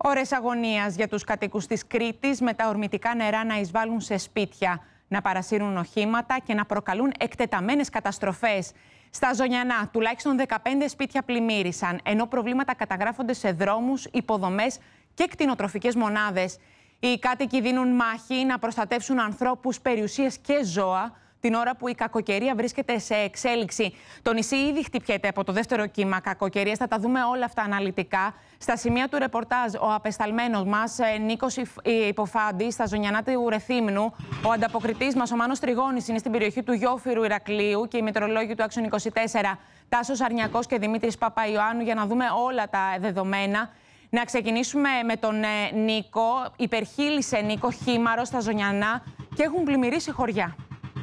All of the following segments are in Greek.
Ώρες αγωνίας για τους κατοίκους της Κρήτης με τα ορμητικά νερά να εισβάλλουν σε σπίτια, να παρασύρουν οχήματα και να προκαλούν εκτεταμένες καταστροφές. Στα Ζωνιανά, τουλάχιστον 15 σπίτια πλημμύρισαν, ενώ προβλήματα καταγράφονται σε δρόμους, υποδομές και κτηνοτροφικές μονάδες. Οι κάτοικοι δίνουν μάχη να προστατεύσουν ανθρώπους, περιουσίες και ζώα, την ώρα που η κακοκαιρία βρίσκεται σε εξέλιξη. Το νησί ήδη χτυπιέται από το δεύτερο κύμα κακοκαιρίας. Θα τα δούμε όλα αυτά αναλυτικά. Στα σημεία του ρεπορτάζ, ο απεσταλμένος μας Νίκος Υποφάντης, στα Ζωνιανά του Ρεθύμνου. Ο ανταποκριτής μας, ο Μάνος Τριγώνης, είναι στην περιοχή του Γιόφυρου Ηρακλείου και οι μετεωρολόγοι του Άξιον 24, Τάσος Αρνιακός και Δημήτρης Παπαϊωάννου, για να δούμε όλα τα δεδομένα. Να ξεκινήσουμε με τον Νίκο. Υπερχείλησε, Νίκο, χήμαρο στα Ζωνιανά και έχουν πλημμυρίσει χωριά.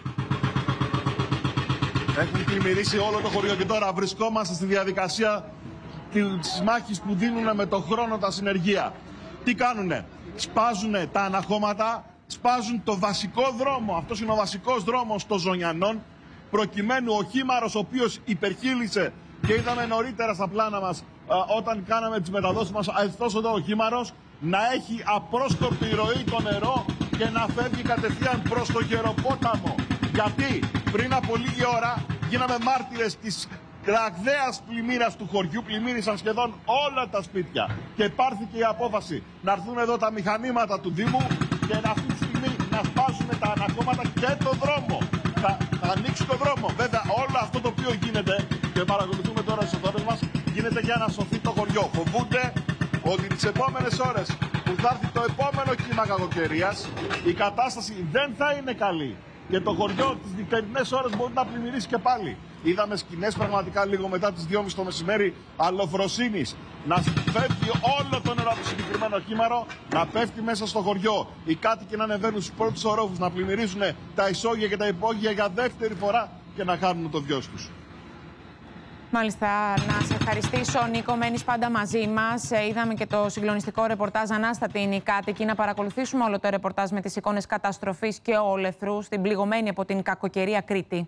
Έχουν πλημμυρίσει όλο το χωριό και τώρα βρισκόμαστε στη διαδικασία της μάχης που δίνουν με το χρόνο τα συνεργεία. Τι κάνουνε? Σπάζουνε τα αναχώματα, σπάζουν το βασικό δρόμο. Αυτός είναι ο βασικός δρόμος των Ζωνιανών, προκειμένου ο χήμαρος, ο οποίος υπερχείλησε και είδαμε νωρίτερα στα πλάνα μας όταν κάναμε τις μεταδόσεις μας, αυτός εδώ ο χήμαρος να έχει απρόσκοπτη ροή το νερό και να φεύγει κατευθείαν προς το Γεροπόταμο. Γιατί πριν από λίγη ώρα γίναμε μάρτυρες της ραγδαίας πλημμύρας του χωριού. Πλημμύρισαν σχεδόν όλα τα σπίτια και πάρθηκε η απόφαση να έρθουν εδώ τα μηχανήματα του Δήμου και αυτή τη στιγμή να σπάσουν τα ανακόμματα και το δρόμο. Θα ανοίξει το δρόμο. Βέβαια όλο αυτό το οποίο γίνεται και παρακολουθούμε τώρα στις οθόνες μας, γίνεται για να σωθεί το χωριό. Φοβούνται ότι τις επόμενες ώρες που θα έρθει το επόμενο κύμα κακοκαιρίας, η κατάσταση δεν θα είναι καλή. Και το χωριό τις νυχτερινές ώρες μπορεί να πλημμυρίσει και πάλι. Είδαμε σκηνές πραγματικά λίγο μετά τις 2.30 το μεσημέρι αλλοφροσύνης. Να φεύγει όλο το νερό από το συγκεκριμένο χήμαρο, να πέφτει μέσα στο χωριό. Οι κάτοικοι να ανεβαίνουν στους πρώτους ορόφους, να πλημμυρίζουν τα ισόγεια και τα υπόγεια για δεύτερη φορά και να χάνουν το βιός τους. Μάλιστα, να σε ευχαριστήσω, Νίκο. Μένεις πάντα μαζί μας. Είδαμε και το συγκλονιστικό ρεπορτάζ. Ανάστατη είναι οι κάτοικοι. Να παρακολουθήσουμε όλο το ρεπορτάζ με τις εικόνες καταστροφής και όλεθρου στην πληγωμένη από την κακοκαιρία Κρήτη.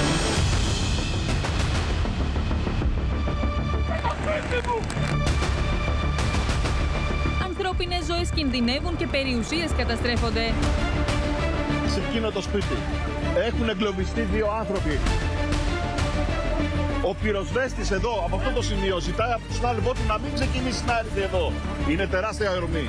Ανθρώπινες ζωές κινδυνεύουν και περιουσίες καταστρέφονται. Σε εκείνο το σπίτι έχουν εγκλωβιστεί 2 άνθρωποι. Ο πυροσβέστης εδώ, από αυτό το σημείο, ζητάει από τον συνάδελφό του να μην ξεκινήσει να έρθει εδώ. Είναι τεράστια ορμή.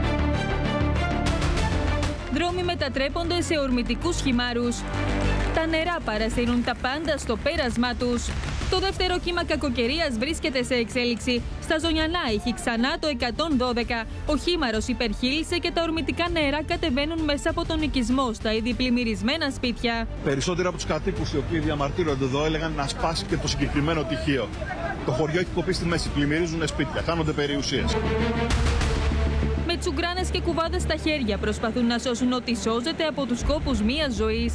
Δρόμοι μετατρέπονται σε ορμητικούς χυμάρους. Τα νερά παρασύρουν τα πάντα στο πέρασμά τους. Το δεύτερο κύμα κακοκαιρίας βρίσκεται σε εξέλιξη. Στα Ζωνιανά έχει ξανά το 112. Ο χήμαρος υπερχείλησε και τα ορμητικά νερά κατεβαίνουν μέσα από τον οικισμό στα ήδη πλημμυρισμένα σπίτια. Περισσότεροι από τους κατοίκους οι οποίοι διαμαρτύρονται εδώ έλεγαν να σπάσει και το συγκεκριμένο τυχείο. Το χωριό έχει κοπεί στη μέση, πλημμυρίζουν σπίτια, χάνονται περιουσίες. Με τσουγκράνες και κουβάδες στα χέρια προσπαθούν να σώσουν ό,τι σώζεται από τους κόπους μιας ζωής.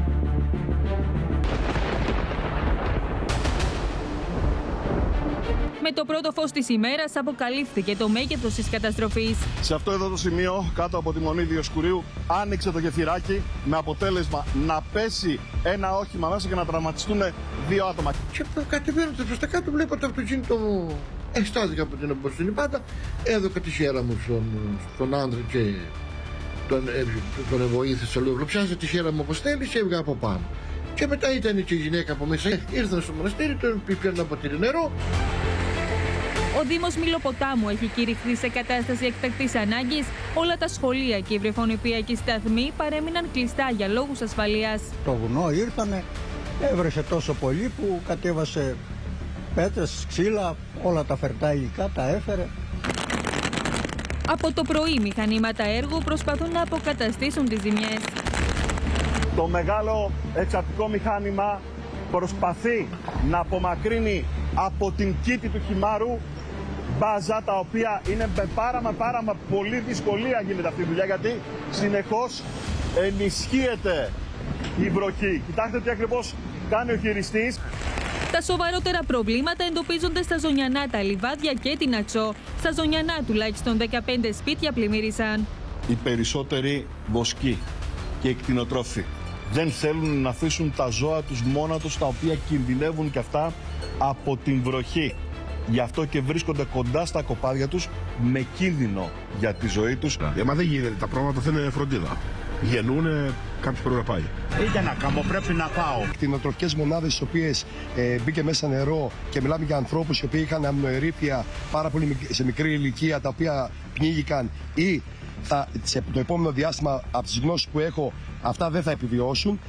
Με το πρώτο φως της ημέρας αποκαλύφθηκε το μέγεθος της καταστροφής. Σε αυτό εδώ το σημείο, κάτω από τη μονή Διοσκουρίου, άνοιξε το γεφυράκι με αποτέλεσμα να πέσει ένα όχημα μέσα και να τραυματιστούν 2 άτομα. Και κατεβαίνοντας προς τα κάτω, βλέπω το αυτοκίνητο μου. Στάθηκα από την αποστολή πάντα. Έδωκα τη χέρα μου στον άντρα και τον βοήθησα λίγο. Πιάσα τη χέρα μου όπως θέλει και έβγα από πάνω. Και μετά ήταν και η γυναίκα από μέσα. Ήρθαν στο μοναστήρι, τον πήγαν ένα ποτήρι νερό. Ο Δήμος Μιλοποτάμου έχει κηρυχθεί σε κατάσταση εκτακτής ανάγκης. Όλα τα σχολεία και οι βρεφονιπιακοί σταθμοί παρέμειναν κλειστά για λόγους ασφαλείας. Το βουνό ήρθανε, έβρεσε τόσο πολύ που κατέβασε πέτρες, ξύλα, όλα τα φερτά υλικά τα έφερε. Από το πρωί μηχανήματα έργου προσπαθούν να αποκαταστήσουν τις ζημιές. Το μεγάλο εξαρτικό μηχάνημα προσπαθεί να απομακρύνει από την κήτη του χυμάρου μπάζα, τα οποία είναι με πάρα πολύ δυσκολία γίνεται αυτή η δουλειά, γιατί συνεχώς ενισχύεται η βροχή. Κοιτάξτε τι ακριβώς κάνει ο χειριστής. Τα σοβαρότερα προβλήματα εντοπίζονται στα Ζωνιανά, τα Λιβάδια και την Αξό. Στα Ζωνιανά τουλάχιστον 15 σπίτια πλημμύρισαν. Οι περισσότεροι βοσκοί και οι κτηνοτρόφοι δεν θέλουν να αφήσουν τα ζώα τους μόνα τους, τα οποία κινδυνεύουν και αυτά από την βροχή. Γι' αυτό και βρίσκονται κοντά στα κοπάδια τους με κίνδυνο για τη ζωή τους. Μα δεν γίνεται, τα πράγματα θέλουν φροντίδα. Γεννούνε, κάποιος πρέπει να πάει. Για να κάνω, πρέπει να πάω. Κτηνοτροφικές μονάδες στις οποίες μπήκε μέσα νερό και μιλάμε για ανθρώπους οι οποίοι είχαν αμνοερήπια πάρα πολύ σε μικρή ηλικία, τα οποία πνίγηκαν ή το επόμενο διάστημα από τις γνώσεις που έχω αυτά δεν θα επιβιώσουν.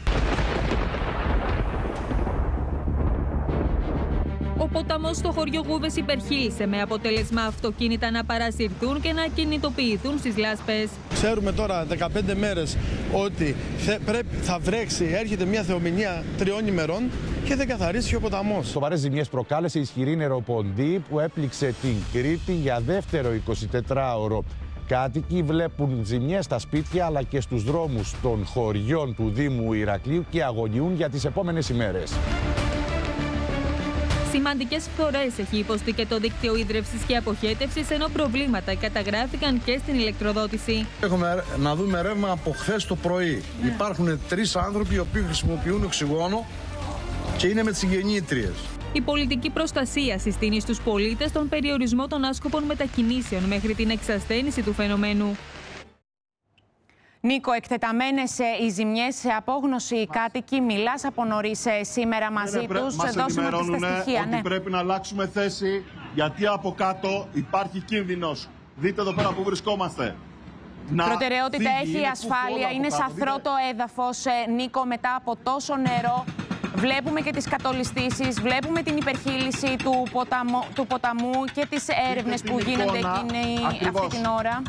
Ο ποταμός στο χωριό Γούβες υπερχείλησε με αποτέλεσμα αυτοκίνητα να παρασυρθούν και να κινητοποιηθούν στις λάσπες. Ξέρουμε τώρα 15 μέρες ότι θα βρέξει, έρχεται μια θεομηνία 3 ημερών και δεν καθαρίσει ο ποταμός. Σοβαρές ζημιές προκάλεσε η ισχυρή νεροποντή που έπληξε την Κρήτη για δεύτερο 24ωρο. Κάτοικοι βλέπουν ζημιές στα σπίτια αλλά και στους δρόμους των χωριών του Δήμου Ηρακλείου και αγωνιούν για τις επόμενες ημέρες. Σημαντικές φθορές έχει υποστεί και το δίκτυο ίδρευσης και αποχέτευσης, ενώ προβλήματα καταγράφηκαν και στην ηλεκτροδότηση. Έχουμε να δούμε ρεύμα από χθες το πρωί. Υπάρχουν 3 άνθρωποι οι οποίοι χρησιμοποιούν οξυγόνο και είναι με τις γεννήτριες. Η πολιτική προστασία συστήνει στους πολίτες τον περιορισμό των άσκοπων μετακινήσεων μέχρι την εξασθένιση του φαινομένου. Νίκο, εκτεταμένες οι ζημιές σε απόγνωση οι κάτοικοι. Μιλάς από νωρίς σήμερα μαζί τους. Μας ενημερώνουν ότι πρέπει να αλλάξουμε θέση, γιατί από κάτω υπάρχει κίνδυνος. Δείτε εδώ πέρα που βρισκόμαστε. Προτεραιότητα έχει η ασφάλεια. Είναι σαθρό το έδαφος, Νίκο, μετά από τόσο νερό. Βλέπουμε και τις κατολιστήσεις, βλέπουμε την υπερχείληση του ποταμού και τις έρευνες που γίνονται αυτή την ώρα.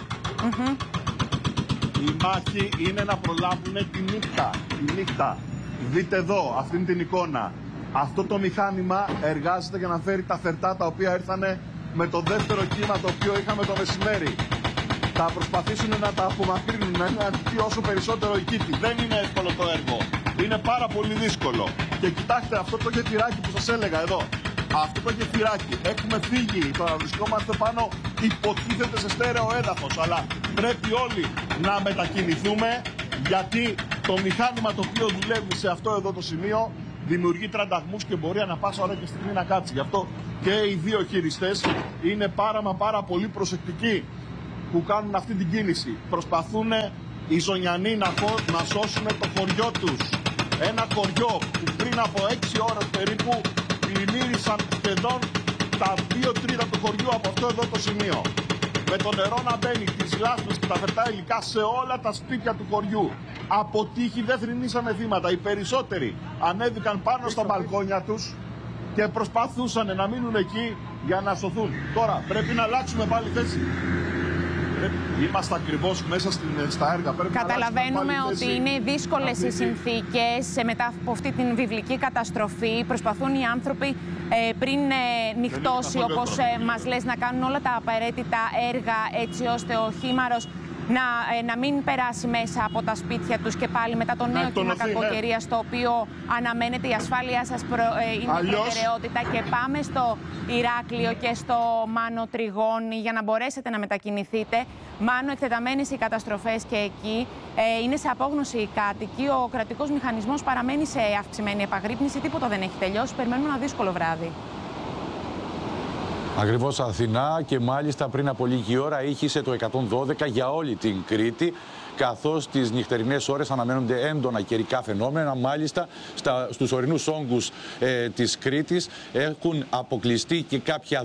Η μάχη είναι να προλάβουν τη νύχτα. Δείτε εδώ, αυτήν την εικόνα. Αυτό το μηχάνημα εργάζεται για να φέρει τα φερτά τα οποία ήρθανε με το δεύτερο κύμα το οποίο είχαμε το μεσημέρι. Θα προσπαθήσουν να τα απομακρύνουν, να είναι αντί όσο περισσότερο η κήτη. Δεν είναι εύκολο το έργο. Είναι πάρα πολύ δύσκολο. Και κοιτάξτε αυτό το γεφυράκι που σας έλεγα εδώ. Αυτό το γεφυράκι. Έχουμε φύγει. Τώρα βρισκόμαστε πάνω, υποτίθεται σε στέρεο έδαφος. Αλλά πρέπει όλοι να μετακινηθούμε, γιατί το μηχάνημα το οποίο δουλεύει σε αυτό εδώ το σημείο δημιουργεί τρανταγμούς και μπορεί ανά πάσα ώρα και στιγμή να κάτσει. Γι' αυτό και οι δύο χειριστές είναι πάρα πολύ προσεκτικοί που κάνουν αυτή την κίνηση. Προσπαθούν οι Ζωνιανοί να σώσουν το χωριό τους. Ένα χωριό που πριν από 6 ώρες περίπου πλημμύρισαν σχεδόν τα 2 τρίτα του χωριού από αυτό εδώ το σημείο. Με το νερό να μπαίνει, τις λάσπες και τα φερτά υλικά σε όλα τα σπίτια του χωριού. Από τύχη δεν θρηνήσανε θύματα. Οι περισσότεροι ανέβηκαν πάνω στα μπαλκόνια τους και προσπαθούσαν να μείνουν εκεί για να σωθούν. Τώρα πρέπει να αλλάξουμε πάλι θέση. Είμαστε ακριβώς μέσα στα έργα. Καταλαβαίνουμε ότι είναι δύσκολες οι συνθήκες μετά από αυτή την βιβλική καταστροφή. Προσπαθούν οι άνθρωποι πριν νυχτώσει, όπως μας λες, να κάνουν όλα τα απαραίτητα έργα έτσι ώστε ο χήμαρος να μην περάσει μέσα από τα σπίτια τους και πάλι μετά το νέο κύμα κακοκαιρίας, το οποίο αναμένεται. Η ασφάλειά σας είναι προτεραιότητα. Και πάμε στο Ηράκλειο και στο Μάνο Τριγώνη για να μπορέσετε να μετακινηθείτε. Μάνο, εκτεταμένες οι καταστροφές και εκεί. Είναι σε απόγνωση οι κάτοικοι. Ο κρατικός μηχανισμός παραμένει σε αυξημένη επαγρύπνηση. Τίποτα δεν έχει τελειώσει. Περιμένουμε ένα δύσκολο βράδυ. Ακριβώς, Αθηνά, και μάλιστα πριν από λίγη ώρα ήχησε το 112 για όλη την Κρήτη, καθώς τις νυχτερινές ώρες αναμένονται έντονα καιρικά φαινόμενα. Μάλιστα, στους ορεινούς όγκους της Κρήτης έχουν αποκλειστεί και κάποια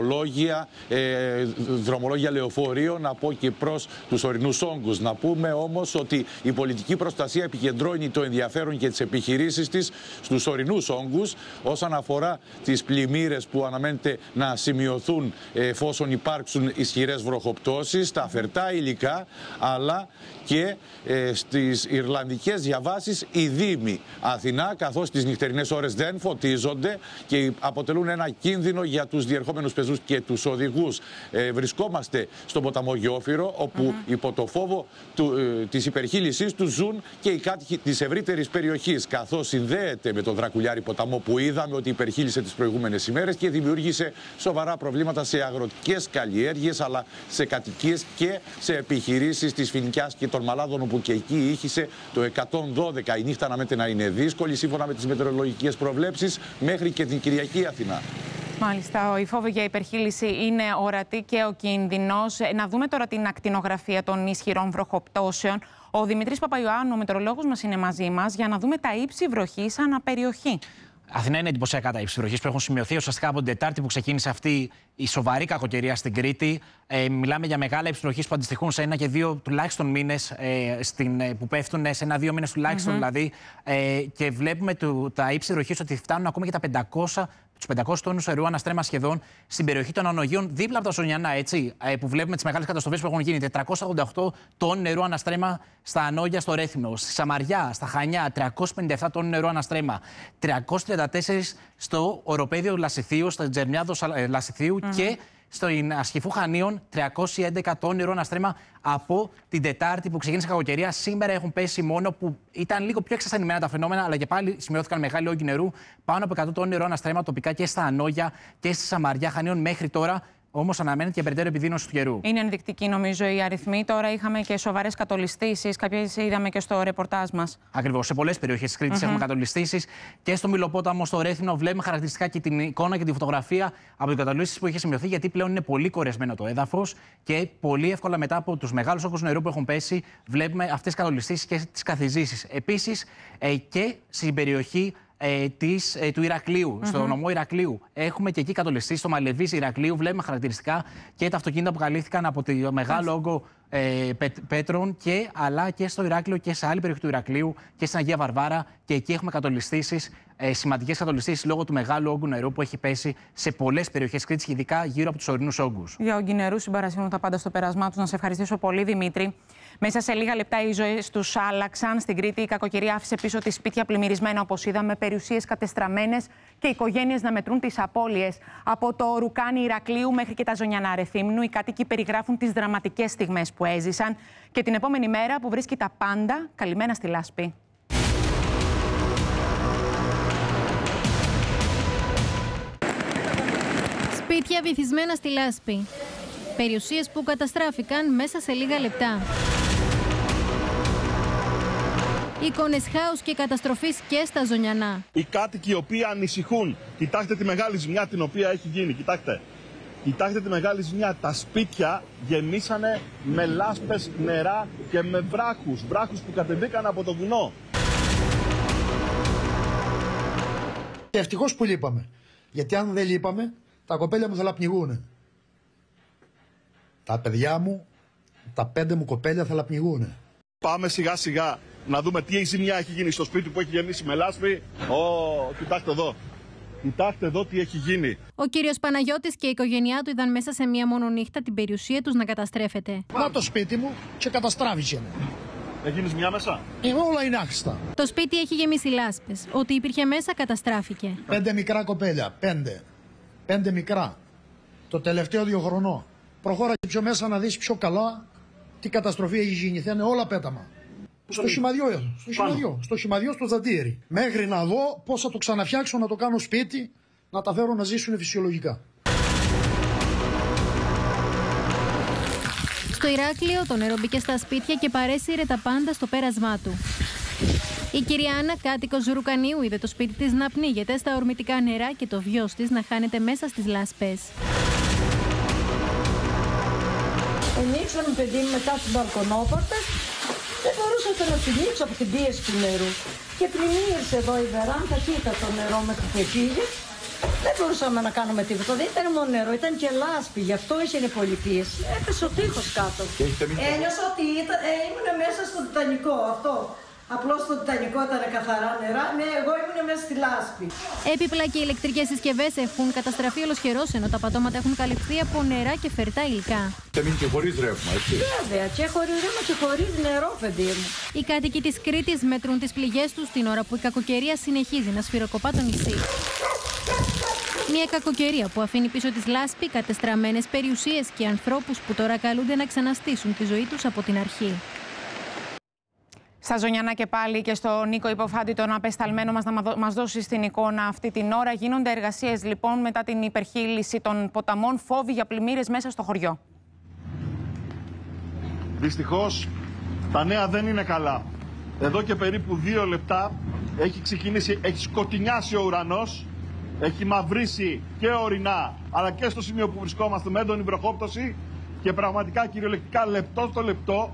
δρομολόγια λεωφορείων από και προς τους ορεινούς όγκους. Να πούμε όμως ότι η πολιτική προστασία επικεντρώνει το ενδιαφέρον και τις επιχειρήσεις της στους ορεινούς όγκους όσον αφορά τις πλημμύρες που αναμένεται να σημειωθούν εφόσον υπάρξουν ισχυρές βροχοπτώσεις, τα φερτά υλικά, αλλά και στις Ιρλανδικές διαβάσεις οι Δήμοι Αθηνά, καθώς τις νυχτερινές ώρες δεν φωτίζονται και αποτελούν ένα κίνδυνο για τους διερχόμενους πεζούς και τους οδηγούς. Βρισκόμαστε στον ποταμό Γιόφυρο, όπου υπό το φόβο της υπερχείλησής τους ζουν και οι κάτοικοι της ευρύτερης περιοχής, καθώς συνδέεται με τον Δρακουλιάρη ποταμό που είδαμε ότι υπερχείλησε τις προηγούμενες ημέρες και δημιούργησε σοβαρά προβλήματα σε αγροτικές καλλιέργειες, αλλά σε κατοικίες και σε επιχειρήσεις της Φοινικιάς και των Μαλάδων, όπου και εκεί ήχησε το 112. Η νύχτα αναμένεται να είναι δύσκολη σύμφωνα με τις μετεωρολογικές προβλέψεις μέχρι και την Κυριακή, Αθηνά. Μάλιστα, η φόβη για υπερχείληση είναι ορατή και ο κίνδυνος. Να δούμε τώρα την ακτινογραφία των ισχυρών βροχοπτώσεων. Ο Δημήτρης Παπαϊωάννου, ο μετεωρολόγος μας, είναι μαζί μας για να δούμε τα ύψη βροχής ανά περιοχή. Αθηνά είναι εντυπωσιακά τα ύψη βροχής που έχουν σημειωθεί ουσιαστικά από την Τετάρτη που ξεκίνησε αυτή η σοβαρή κακοκαιρία στην Κρήτη. Μιλάμε για μεγάλα ύψη βροχής που αντιστοιχούν σε 1 και 2 τουλάχιστον μήνες, που πέφτουν σε 1-2 μήνες τουλάχιστον δηλαδή. Και βλέπουμε τα ύψη βροχής ότι φτάνουν ακόμα και τους 500 τόνους νερού αναστρέμα σχεδόν στην περιοχή των Ανογείων, δίπλα από τα Ζωνιανά, έτσι, που βλέπουμε τις μεγάλες καταστροφές που έχουν γίνει. 488 τόνους νερού αναστρέμα στα Ανόγια, στο Ρέθυμνο, στη Σαμαριά, στα Χανιά, 357 τόνους νερού αναστρέμα, 334 στο οροπέδιο Λασιθίου, στα Τζερμιάδο Λασιθίου και στο Ασχηφού Χανίων, 311 τόνους νερού αναστρέμα από την Τετάρτη που ξεκίνησε η κακοκαιρία. Σήμερα έχουν πέσει μόνο που ήταν λίγο πιο εξασθενημένα τα φαινόμενα, αλλά και πάλι σημειώθηκαν μεγάλοι όγκοι νερού. Πάνω από 100 τόνους νερού αναστρέμα τοπικά και στα Ανόγια και στη Σαμαριά Χανίων μέχρι τώρα. Όμως αναμένεται και περαιτέρω επιδείνωση του καιρού. Είναι ενδεικτικοί νομίζω οι αριθμοί. Τώρα είχαμε και σοβαρές κατολιστήσεις. Κάποιες είδαμε και στο ρεπορτάζ μας. Ακριβώς. Σε πολλές περιοχές της Κρήτης έχουμε κατολιστήσεις. Και στο Μυλοπόταμο, στο Ρέθυμνο, βλέπουμε χαρακτηριστικά και την εικόνα και τη φωτογραφία από την κατολίστηση που είχε σημειωθεί. Γιατί πλέον είναι πολύ κορεσμένο το έδαφος και πολύ εύκολα μετά από τους μεγάλους όγκους νερού που έχουν πέσει, βλέπουμε αυτές τις κατολιστήσεις και τις καθιζήσεις. Επίσης και στην περιοχή του Ηρακλείου, στο νομό Ηρακλείου. Έχουμε και εκεί κατολιστήσεις, στο Μαλεβής Ηρακλείου. Βλέπουμε χαρακτηριστικά και τα αυτοκίνητα που καλύφθηκαν από το μεγάλο όγκο πέτρων, αλλά και στο Ηράκλειο και σε άλλη περιοχή του Ηρακλείου και στην Αγία Βαρβάρα. Και εκεί έχουμε κατολιστήσεις, σημαντικές κατολιστήσεις λόγω του μεγάλου όγκου νερού που έχει πέσει σε πολλές περιοχές Κρήτης, ειδικά γύρω από τους ορεινούς όγκους. Για όγκοι νερού συμπαρασύρουν τα πάντα στο πέρασμά τους. Να σε ευχαριστήσω πολύ, Δημήτρη. Μέσα σε λίγα λεπτά οι ζωές τους άλλαξαν. Στην Κρήτη η κακοκαιρία άφησε πίσω τη σπίτια πλημμυρισμένα, όπως είδαμε, περιουσίες κατεστραμμένες και οικογένειες να μετρούν τις απώλειες. Από το Ρουκάνι Ηρακλείου μέχρι και τα Ζωνιανά Ρεθύμνου, οι κάτοικοι περιγράφουν τις δραματικές στιγμές που έζησαν και την επόμενη μέρα που βρίσκει τα πάντα καλυμμένα στη λάσπη. Σπίτια βυθισμένα στη λάσπη. Περιουσίες που καταστράφηκαν μέσα σε λίγα λεπτά. Εικόνες χάους και καταστροφής και στα Ζωνιανά. Οι κάτοικοι οι οποίοι ανησυχούν. Κοιτάξτε τη μεγάλη ζημιά την οποία έχει γίνει. Κοιτάξτε τη μεγάλη ζημιά. Τα σπίτια γεμίσανε με λάσπες, νερά και με βράχους. Βράχους που κατεβήκαν από το βουνό. Και ευτυχώς που λείπαμε. Γιατί αν δεν λείπαμε, τα κοπέλια μου θα λαπνιγούνε. Τα παιδιά μου, τα 5 μου κοπέλια θα λαπνιγούνε. Πάμε σιγά σιγά να δούμε τι ζημιά έχει γίνει στο σπίτι που έχει γεμίσει με λάσπη. Κοιτάξτε εδώ. Κοιτάξτε εδώ τι έχει γίνει. Ο κύριος Παναγιώτης και η οικογένειά του είδαν μέσα σε μία μόνο νύχτα την περιουσία τους να καταστρέφεται. Να το σπίτι μου και καταστράφηκε. Έχει ζημιά μέσα. Όλα είναι άχρηστα. Το σπίτι έχει γεμίσει λάσπες. Ό,τι υπήρχε μέσα καταστράφηκε. 5 μικρά κοπέλια. 5 μικρά. Το τελευταίο 2 χρονών. Προχώρα και πιο μέσα να δεις πιο καλά τι καταστροφή έχει γίνει. Θα είναι όλα πέταμα. Στο χυμαδιό, στο Ζαντήρι. Μέχρι να δω πώς θα το ξαναφτιάξω, να το κάνω σπίτι, να τα φέρω να ζήσουν φυσιολογικά. Στο Ηράκλειο το νερό μπήκε στα σπίτια και παρέσυρε τα πάντα στο πέρασμά του. Η κυρία Άννα, κάτοικος Ρουκανίου, είδε το σπίτι της να πνίγεται στα ορμητικά νερά και το βιός της να χάνεται μέσα στις λάσπες. Ανοίξαμε, παιδί μου, μετά τις μπαλκονόπορτες. Δεν μπορούσατε να την ανοίξω από την πίεση του νερού. Και πριν ήρθε εδώ η βεράντα, κοίτα το νερό μέχρι που πήγε. Δεν μπορούσαμε να κάνουμε τίποτα. Δεν ήταν μόνο νερό, ήταν και λάσπη. Γι' αυτό είχε πολύ πίεση. Έπεσε ο τείχος κάτω. Ένιωσα ότι ήμουν μέσα στο Τιτανικό αυτό. Απλώς στο Τιτανικό ήταν καθαρά νερά. Ναι, εγώ ήμουν μέσα στη λάσπη. Έπιπλα και ηλεκτρικές συσκευές έχουν καταστραφεί ολοσχερώς, ενώ τα πατώματα έχουν καλυφθεί από νερά και φερτά υλικά. Και μείνει και χωρίς ρεύμα, έτσι. Βέβαια, και χωρίς ρεύμα και χωρίς νερό, παιδί μου. Οι κάτοικοι της Κρήτης μετρούν τις πληγές τους την ώρα που η κακοκαιρία συνεχίζει να σφυροκοπά το νησί. Μια κακοκαιρία που αφήνει πίσω της λάσπη, κατεστραμμένες περιουσίες και ανθρώπους που τώρα καλούνται να ξαναστήσουν τη ζωή τους από την αρχή. Στα Ζωνιανά και πάλι και στο Νίκο Υποφάντη, τον απεσταλμένο μας, να μας δώσει στην εικόνα αυτή την ώρα. Γίνονται εργασίες λοιπόν μετά την υπερχείληση των ποταμών, φόβοι για πλημμύρες μέσα στο χωριό. Δυστυχώς τα νέα δεν είναι καλά. Εδώ και περίπου 2 λεπτά έχει σκοτεινιάσει ο ουρανός Έχει μαυρίσει και ορεινά, αλλά και στο σημείο που βρισκόμαστε με έντονη βροχόπτωση και πραγματικά κυριολεκτικά λεπτό το λεπτό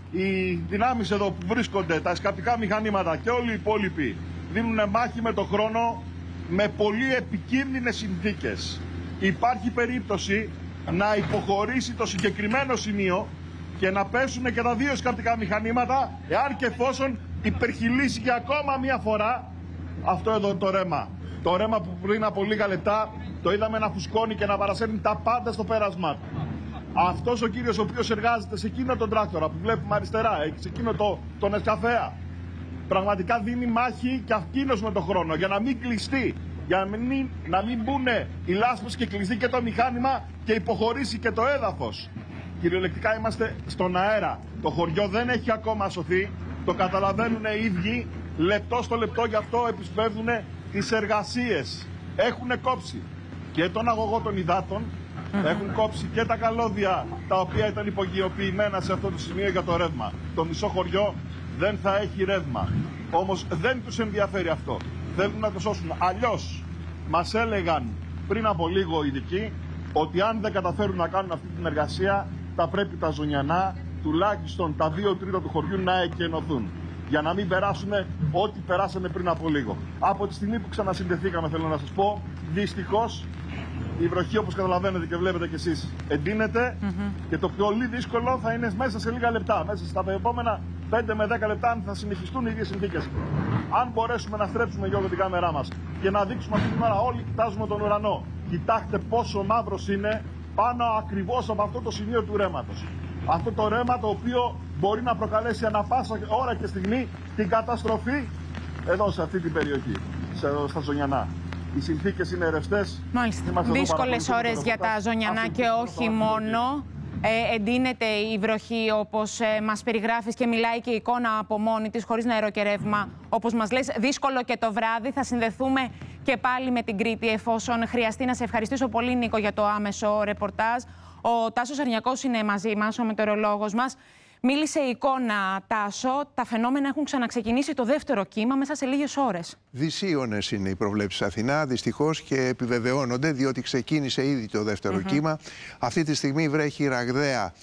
οι δυνάμεις εδώ που βρίσκονται, τα εσκαπτικά μηχανήματα και όλοι οι υπόλοιποι δίνουν μάχη με το χρόνο με πολύ επικίνδυνες συνθήκες. Υπάρχει περίπτωση να υποχωρήσει το συγκεκριμένο σημείο και να πέσουν και τα δύο εσκαπτικά μηχανήματα εάν και εφόσον υπερχειλήσει και ακόμα μία φορά αυτό εδώ το ρέμα. Το ρέμα που πριν από λίγα λεπτά το είδαμε να φουσκώνει και να παρασέρνει τα πάντα στο πέρασμά του. Αυτός ο κύριος ο οποίος εργάζεται σε εκείνο τον τράκτορα που βλέπουμε αριστερά, σε εκείνο τον εσκαφέα, πραγματικά δίνει μάχη και αυτός με τον χρόνο για να μην κλειστεί, για να μην μπουν οι λάσπες και κλειστεί και το μηχάνημα και υποχωρήσει και το έδαφος. Κυριολεκτικά είμαστε στον αέρα. Το χωριό δεν έχει ακόμα σωθεί, το καταλαβαίνουν οι ίδιοι, λεπτό στο λεπτό, γι' αυτό επισπεύδουν τις εργασίες. Έχουν κόψει και τον αγωγό των υδάτων, έχουν κόψει και τα καλώδια τα οποία ήταν υπογειοποιημένα σε αυτό το σημείο για το ρεύμα. Το μισό χωριό δεν θα έχει ρεύμα. Όμως δεν τους ενδιαφέρει αυτό. Θέλουν να το σώσουν. Αλλιώς μας έλεγαν πριν από λίγο οι ειδικοί ότι αν δεν καταφέρουν να κάνουν αυτή την εργασία θα πρέπει τα Ζωνιανά, τουλάχιστον τα 2 τρίτα του χωριού, να εκενωθούν. Για να μην περάσουμε ό,τι περάσαμε πριν από λίγο. Από τη στιγμή που ξανασυνδεθήκαμε, θέλω να σας πω, δυστυχώς η βροχή, όπως καταλαβαίνετε και βλέπετε κι εσείς, εντείνεται και το πολύ δύσκολο θα είναι μέσα σε λίγα λεπτά. Μέσα στα επόμενα 5 με 10 λεπτά, αν θα συνεχιστούν οι ίδιες συνθήκες. Αν μπορέσουμε να στρέψουμε, Γιώργο, την κάμερά μας και να δείξουμε αυτή την ώρα, όλοι κοιτάζουμε τον ουρανό. Κοιτάξτε πόσο μαύρος είναι πάνω ακριβώς από αυτό το σημείο του ρέματος. Αυτό το ρέμα το οποίο μπορεί να προκαλέσει ανά πάσα ώρα και στιγμή την καταστροφή εδώ σε αυτή την περιοχή, στα Ζωνιανά. Οι συνθήκες είναι ρευστές. Μάλιστα. Δύσκολες ώρες για τα Ζωνιανά και όχι μόνο. Εντείνεται η βροχή όπως μας περιγράφεις και μιλάει και η εικόνα από μόνη της, χωρίς νερό και ρεύμα, όπως μας λες. Δύσκολο και το βράδυ. Θα συνδεθούμε και πάλι με την Κρήτη εφόσον χρειαστεί. Να σε ευχαριστήσω πολύ, Νίκο, για το άμεσο ρεπορτάζ. Ο Τάσος Αρνιακός είναι μαζί μας, ο μετεωρολόγος μας. Μίλησε η εικόνα, Τάσο. Τα φαινόμενα έχουν ξαναξεκινήσει το δεύτερο κύμα μέσα σε λίγες ώρες. Δυσίωνες είναι οι προβλέψεις Αθηνά, δυστυχώς, και επιβεβαιώνονται, διότι ξεκίνησε ήδη το δεύτερο κύμα. Αυτή τη στιγμή βρέχει ραγδαία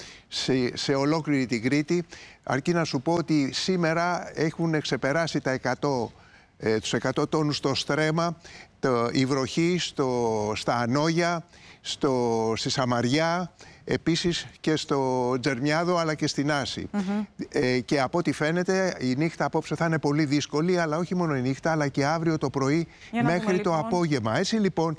σε ολόκληρη την Κρήτη. Αρκεί να σου πω ότι σήμερα έχουν ξεπεράσει τους 100 τόνους στο Στρέμα, η βροχή στα Ανόγια, στη Σαμαριά, επίσης και στο Τζερμιάδο, αλλά και στην Άση. Και από ό,τι φαίνεται η νύχτα απόψε θα είναι πολύ δύσκολη, αλλά όχι μόνο η νύχτα, αλλά και αύριο το πρωί μέχρι το απόγευμα. Έτσι λοιπόν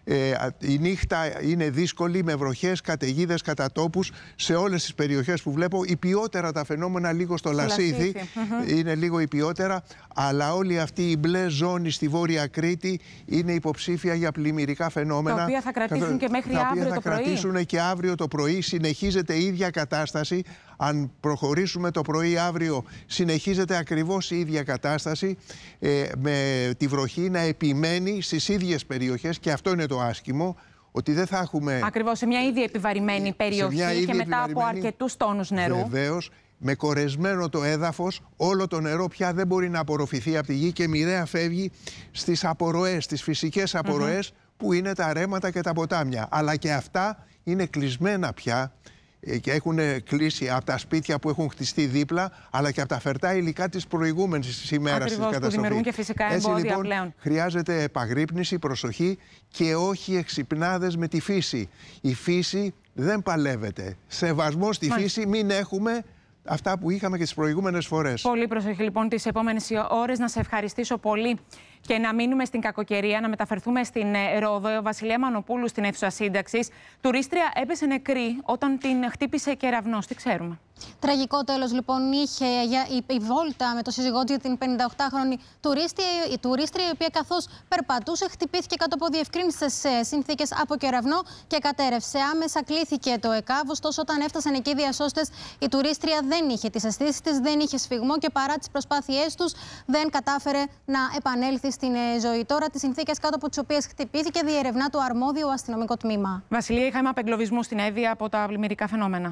η νύχτα είναι δύσκολη με βροχές, καταιγίδες, κατά τόπους σε όλες τις περιοχές που βλέπω. Υπιότερα τα φαινόμενα λίγο στο Λασίθι, είναι λίγο υπιότερα, αλλά όλη αυτή η μπλε ζώνη στη Βόρεια Κρήτη είναι υποψήφια για πλημμυρικά φαινόμενα. Τα οποία θα κρατήσουν και μέχρι αύριο το πρωί. Θα κρατήσουν και αύριο το πρωί. Συνεχίζεται η ίδια κατάσταση. Αν προχωρήσουμε το πρωί αύριο, συνεχίζεται ακριβώς η ίδια κατάσταση, με τη βροχή να επιμένει στις ίδιες περιοχές, και αυτό είναι το άσχημο, ότι δεν θα έχουμε... Ακριβώς, σε μια ήδη επιβαρημένη περιοχή και μετά από αρκετούς τόνους νερού. Βεβαίως, με κορεσμένο το έδαφος, όλο το νερό πια δεν μπορεί να απορροφηθεί από τη γη και μοιραία φεύγει στις απορροές, στις φυσικές απορροές, που είναι τα ρέματα και τα ποτάμια. Αλλά και αυτά είναι κλεισμένα πια και έχουν κλείσει από τα σπίτια που έχουν χτιστεί δίπλα, αλλά και από τα φερτά υλικά της προηγούμενης ημέρας της καταστροφής. Που δημιουργούν και φυσικά εμπόδια. Έτσι, λοιπόν, πλέον. Χρειάζεται επαγρύπνηση, προσοχή και όχι εξυπνάδες με τη φύση. Η φύση δεν παλεύεται. Σεβασμό στη φύση μην έχουμε αυτά που είχαμε και τις προηγούμενες φορές. Πολύ προσοχή λοιπόν τις επόμενες ώρες. Να σε ευχαριστήσω πολύ και να μείνουμε στην κακοκαιρία, να μεταφερθούμε στην Ρόδο. Βασιλεία Μανοπούλου στην αίθουσα σύνταξης. Τουρίστρια έπεσε νεκρή όταν την χτύπησε κεραυνός. Τι ξέρουμε? Τραγικό τέλος λοιπόν είχε η βόλτα με το σύζυγό του, την 58χρονη τουρίστρια, η οποία καθώς περπατούσε χτυπήθηκε κάτω από διευκρίνιστες συνθήκες από κεραυνό και κατέρευσε. Άμεσα κλήθηκε το ΕΚΑΒ, ωστόσο όταν έφτασαν εκεί οι διασώστες, η τουρίστρια δεν είχε τις αισθήσεις της, δεν είχε σφυγμό και παρά τις προσπάθειές τους δεν κατάφερε να επανέλθει στην ζωή. Τώρα τις συνθήκες κάτω από τις οποίες χτυπήθηκε διερευνά το αρμόδιο αστυνομικό τμήμα. Βασιλεία, είχαμε απεγκλωβισμού στην Εύβοια από τα πλημμυρικά φαινόμενα.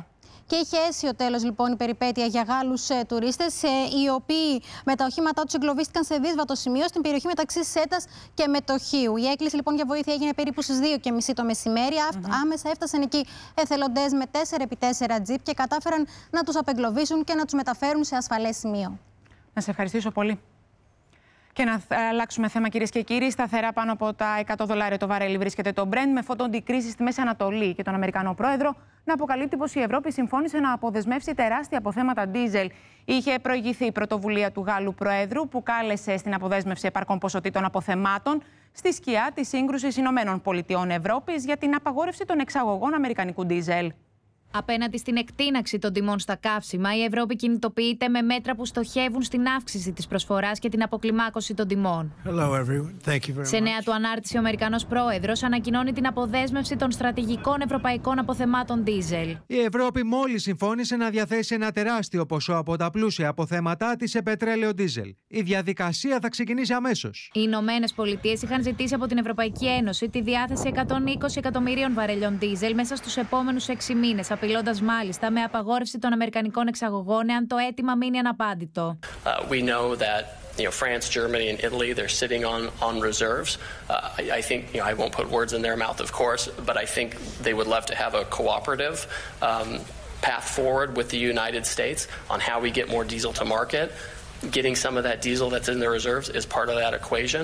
Και είχε αίσιο τέλος λοιπόν η περιπέτεια για Γάλλους τουρίστες, οι οποίοι με τα οχήματά τους εγκλωβίστηκαν σε δύσβατο σημείο στην περιοχή μεταξύ Σέτας και Μετοχίου. Η έκκληση λοιπόν για βοήθεια έγινε περίπου στις 2:30 το μεσημέρι. Άμεσα έφτασαν εκεί εθελοντές με 4x4 τζιπ και κατάφεραν να τους απεγκλωβίσουν και να τους μεταφέρουν σε ασφαλές σημείο. Να σε ευχαριστήσω πολύ. Και να αλλάξουμε θέμα, κυρίες και κύριοι. Σταθερά πάνω από τα $100 το βαρέλι βρίσκεται το Brent, με φόντον κρίση στη Μέση Ανατολή και τον Αμερικανό πρόεδρο να αποκαλύπτει πως η Ευρώπη συμφώνησε να αποδεσμεύσει τεράστια αποθέματα ντίζελ. Είχε προηγηθεί η πρωτοβουλία του Γάλλου Προέδρου, που κάλεσε στην αποδέσμευση επαρκών ποσοτήτων αποθεμάτων στη σκιά της σύγκρουσης ΗΠΑ-Ευρώπης για την απαγόρευση των εξαγωγών αμερικανικού ντίζελ. Απέναντι στην εκτείναξη των τιμών στα καύσιμα, η Ευρώπη κινητοποιείται με μέτρα που στοχεύουν στην αύξηση της προσφοράς και την αποκλιμάκωση των τιμών. Σε νέα του ανάρτηση, ο Αμερικανός πρόεδρος ανακοινώνει την αποδέσμευση των στρατηγικών ευρωπαϊκών αποθεμάτων ντίζελ. Η Ευρώπη μόλις συμφώνησε να διαθέσει ένα τεράστιο ποσό από τα πλούσια αποθέματά της σε πετρέλαιο ντίζελ. Η διαδικασία θα ξεκινήσει αμέσως. Οι Ηνωμένες Πολιτείες είχαν ζητήσει από την Ευρωπαϊκή Ένωση τη διάθεση 120 εκατομμυρίων βαρελιών ντίζελ μέσα στους επόμενους 6 μήνες. Απειλώντας μάλιστα με απαγόρευση των αμερικανικών εξαγωγών εάν το αίτημα μείνει αναπάντητο. We know that France, Germany and Italy, they're sitting on reserves. I think, I won't put words in their mouth, of course, but I think they would love to have a cooperative path forward with the United States on how we get more diesel to market. Getting some of that diesel that's in the reserves is part of that equation.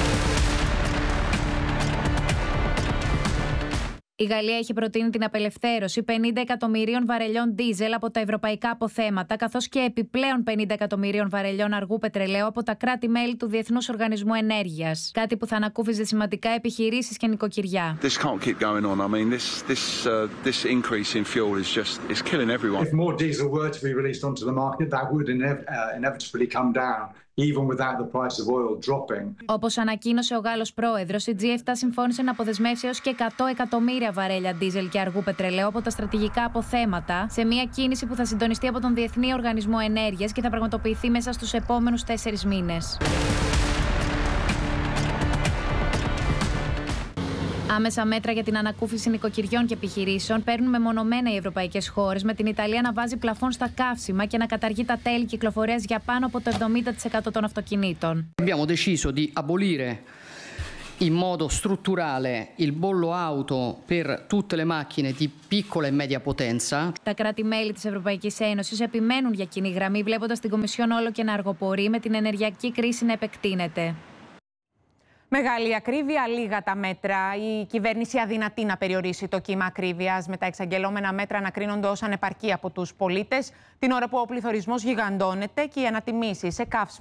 Η Γαλλία έχει προτείνει την απελευθέρωση 50 εκατομμυρίων βαρελιών ντίζελ από τα ευρωπαϊκά αποθέματα, καθώς και επιπλέον 50 εκατομμυρίων βαρελιών αργού πετρελαίου από τα κράτη-μέλη του Διεθνούς Οργανισμού Ενέργειας. Κάτι που θα ανακούφιζε σημαντικά επιχειρήσεις και νοικοκυριά. This can't keep going on. I mean, this increase in fuel is just killing everyone. If more diesel were to be released onto the market, that would inevitably come down. Even without the price of oil dropping. Όπως ανακοίνωσε ο Γάλλος πρόεδρος, η G7 συμφώνησε να αποδεσμεύσει έως και 100 εκατομμύρια βαρέλια ντίζελ και αργού πετρελαίου από τα στρατηγικά αποθέματα, σε μια κίνηση που θα συντονιστεί από τον Διεθνή Οργανισμό Ενέργειας και θα πραγματοποιηθεί μέσα στους επόμενους 4 μήνες. Άμεσα μέτρα για την ανακούφιση νοικοκυριών και επιχειρήσεων παίρνουν μεμονωμένα οι ευρωπαϊκές χώρες, με την Ιταλία να βάζει πλαφόν στα καύσιμα και να καταργεί τα τέλη κυκλοφορίας για πάνω από το 70% των αυτοκινήτων. Abbiamo deciso di abolire in modo strutturale il bollo auto per tutte le macchine di piccola e media potenza. Τα κράτη-μέλη της Ευρωπαϊκής Ένωσης επιμένουν για κοινή γραμμή, βλέποντας την Κομισιόν όλο και να αργοπορεί, με την ενεργειακή κρίση να επεκτείνεται. Μεγάλη ακρίβεια, λίγα τα μέτρα. Η κυβέρνηση αδυνατεί να περιορίσει το κύμα ακρίβειας, με τα εξαγγελόμενα μέτρα να κρίνονται ως ανεπαρκή από τους πολίτες, την ώρα που ο πληθωρισμός γιγαντώνεται και οι ανατιμήσεις σε καύσιμα